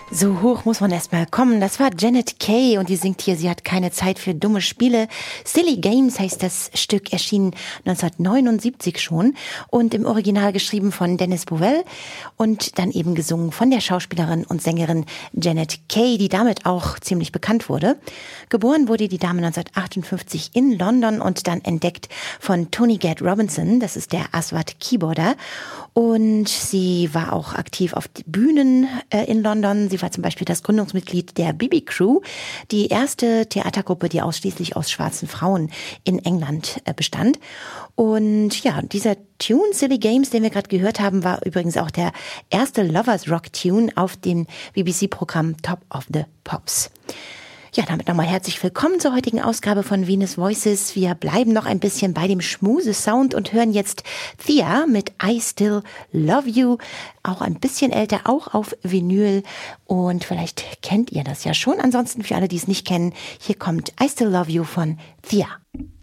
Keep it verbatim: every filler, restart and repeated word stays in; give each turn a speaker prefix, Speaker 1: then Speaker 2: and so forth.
Speaker 1: So hoch muss man erstmal kommen. Das war Janet Kay und die singt hier, sie hat keine Zeit für dumme Spiele. Silly Games heißt das Stück, erschien neunzehnhundertneunundsiebzig schon und im Original geschrieben von Dennis Bovell und dann eben gesungen von der Schauspielerin und Sängerin Janet Kay, die damit auch ziemlich bekannt wurde. Geboren wurde die Dame neunzehnhundertachtundfünfzig in London und dann entdeckt von Tony Gad Robinson, das ist der Aswad-Keyboarder, und sie war auch aktiv auf Bühnen äh, in London. Sie war zum Beispiel das Gründungsmitglied der B B Crew, die erste Theatergruppe, die ausschließlich aus schwarzen Frauen in England äh, bestand. Und ja, dieser Tune, Silly Games, den wir gerade gehört haben, war übrigens auch der erste Lovers Rock Tune auf dem B B C-Programm Top of the Pops. Ja, damit nochmal herzlich willkommen zur heutigen Ausgabe von Venus Voices. Wir bleiben noch ein bisschen bei dem Schmuse-Sound und hören jetzt Thea mit I Still Love You. Auch ein bisschen älter, auch auf Vinyl. Und vielleicht kennt ihr das ja schon. Ansonsten für alle, die es nicht kennen, hier kommt I Still Love You von Thea.